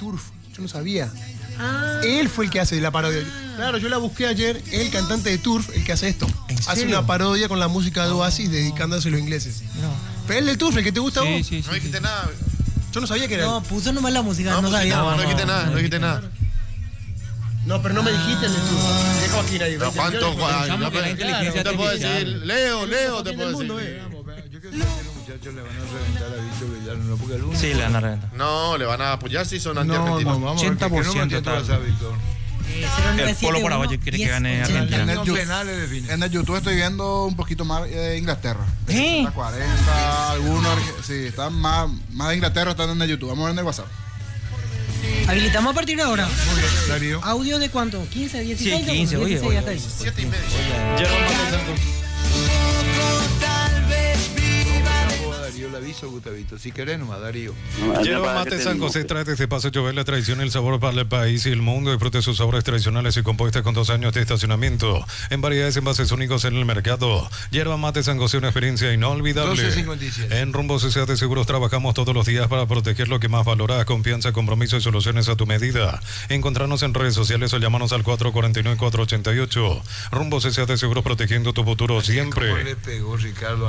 Turf. Yo no sabía. Ah. Él fue el que hace la parodia. Claro, yo la busqué ayer. Es el cantante de Turf el que hace esto. Hace una parodia con la música de Oasis dedicándose a los ingleses. No. Pero el del Turf, el que te gusta a vos. Sí. No dijiste nada. Yo no sabía que era No, él. puso nomás la música, no sabía. No dijiste nada, no dijiste nada. No, pero no me dijiste el del Turf. Dejo aquí nadie. Pero ¿cuánto? Pensamos que la inteligencia Te puedo decir, artificial. Leo, te puedo decir. Yo creo que los muchachos le van a reventar a Bicho Villalón, porque el único... Sí, le van a reventar. No, le van a apoyar si son No, anti-argentinos. vamos a ver, que no me 80% entiendo tal. esa, Víctor. El polo paraguayo quiere que gane Argentina. En el Los YouTube- penales definen. En el YouTube estoy viendo un poquito más Inglaterra. ¿Eh? 40, algunos, sí, están más de Inglaterra están en el YouTube. Vamos a ver en el WhatsApp. Habilitamos a partir de ahora. Muy bien, Darío. ¿Audio de cuánto? ¿15, 16? Sí, 15, oye, 16 oye. hasta ahí. 7:30. Darío le aviso, Gustavito. Si querés nomás, Darío. Yerba Mate San José trae desde Paso Llover la tradición y el sabor para el país y el mundo. Disfrute sus sabores tradicionales y compuestas con 2 años de estacionamiento en variedades envases únicos en el mercado. Yerba Mate San José, una experiencia inolvidable. 12.57. En Rumbo CCA de Seguros trabajamos todos los días para proteger lo que más valoras: confianza, compromiso y soluciones a tu medida. Encontrarnos en redes sociales o llamarnos al 449-488. Rumbo CCA de Seguros, protegiendo tu futuro siempre. ¿Cómo le pegó Ricardo